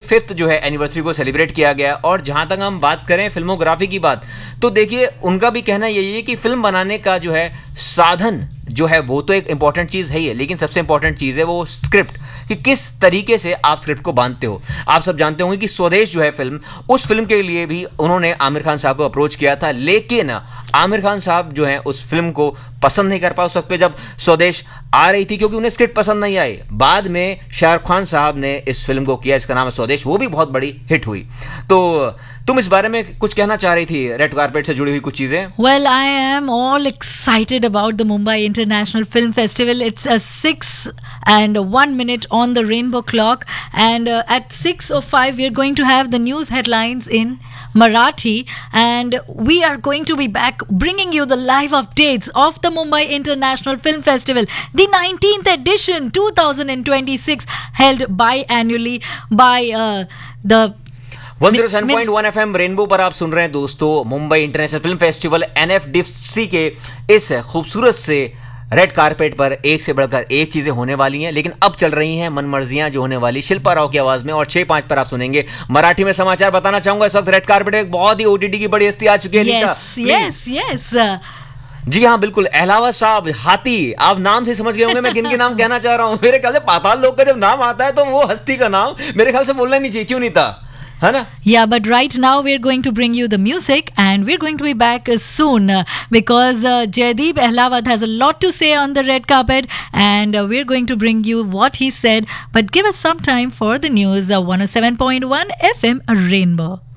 5th जो है anniversary को सेलिब्रेट किया गया। और जहां तक हम बात करें फिल्मोग्राफी की बात, तो देखिए उनका भी कहना यही है कि फिल्म बनाने का जो है साधन जो है वो तो एक इंपॉर्टेंट चीज है ही है, लेकिन सबसे इंपॉर्टेंट चीज है वो स्क्रिप्ट, कि किस तरीके से आप स्क्रिप्ट को बांधते हो। आप सब जानते होंगे कि स्वदेश जो है फिल्म, उस फिल्म के लिए भी उन्होंने आमिर खान साहब को अप्रोच किया था, लेकिन आमिर खान साहब जो है उस फिल्म को पसंद नहीं कर पाए उस वक्त पे जब स्वदेश आ रही थी, क्योंकि उन्हें स्क्रिप्ट पसंद नहीं आई। बाद में शाहरुख खान साहब ने इस फिल्म को किया, इसका नाम है स्वदेश, वो भी बहुत बड़ी हिट हुई। तो तुम इस बारे में कुछ कहना चाह रही थी, रेड कारपेट से जुड़ी हुई कुछ चीजें? Well, I am all excited about the Mumbai International Film Festival. It's a 6:01 on the rainbow clock, and at 6:05 we are going to have the news headlines in Marathi, and we are going to be back bringing you the live updates of the Mumbai International Film Festival, the 19th edition 2026, held biannually by the 107.1 FM rainbow पर आप सुन रहे हैं दोस्तों Mumbai international film festival NFDC के इस खूबसूरत से red carpet पर एक से बढ़कर एक चीजें होने वाली हैं, लेकिन अब चल रही हैं मनमर्जियां जो होने वाली शिल्पा राव की आवाज में। और 6:05 पर आप सुनेंगे मराठी में समाचार। बताना चाहूंगा इस वक्त रेड कारपेट एक बहुत ही OTT की बड़ी हस्ती आ चुकी है। yes. जी हाँ बिल्कुल, अहलावत साहब हाथी, आप नाम से समझ गए होंगे मैं किन के नाम कहना चाह रहा हूँ। मेरे ख्याल से पाताल लोक का जब नाम आता है तो वो हस्ती का नाम मेरे ख्याल से बोलना नहीं चाहिए, क्यों नहीं था, है ना? Yeah, but right now we're going to bring you the music, and we're going to be back soon because Jaideep Ahlawat has a lot to say on the red carpet, and we're going to bring you what he said. But give us some time for the news. 107.1 FM Rainbow.